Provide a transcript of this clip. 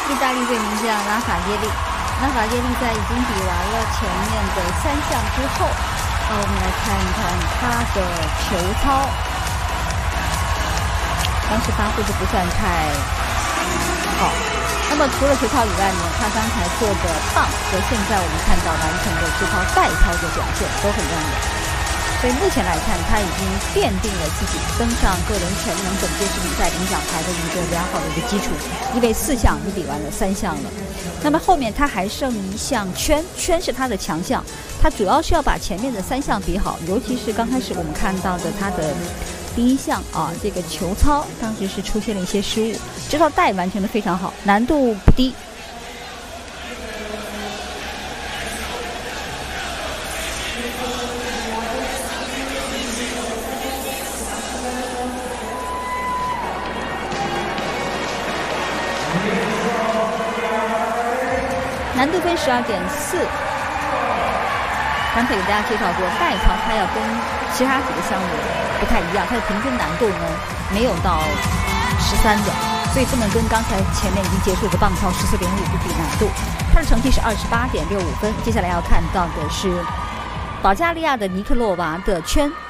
意大利队名将拉法耶利。拉法耶利在已经比完了前面的3项之后，我们来看一看他的球操，当时发挥的不算太好。那么除了球操以外呢，他刚才做的棒和现在我们看到完成的球操代操的表现都很亮眼。所以目前来看，他已经奠定了自己登上个人全能整届世锦赛领奖台的一个良好的一个基础，因为4项已比完了3项了。那么后面他还剩1项圈是他的强项，他主要是要把前面的3项比好，尤其是刚开始我们看到的他的第1项这个球操当时是出现了一些失误，这套带完成的非常好，难度不低。难度分12.4。刚才给大家介绍过，代操它要跟其他几个项目不太一样，它的平均难度呢没有到13的，所以不能跟刚才前面已经结束的棒操14.5比难度。它的成绩是28.65分。接下来要看到的是保加利亚的尼克洛娃的圈